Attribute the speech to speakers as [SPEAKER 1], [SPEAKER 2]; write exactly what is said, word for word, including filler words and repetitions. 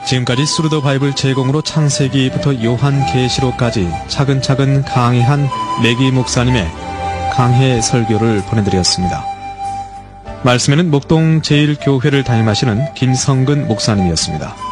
[SPEAKER 1] 지금까지 스루더 바이블 제공으로 창세기부터 요한계시록까지 차근차근 강해한 매기 목사님의 강해 설교를 보내드렸습니다. 말씀에는 목동 제일교회를 담임하시는 김성근 목사님이었습니다.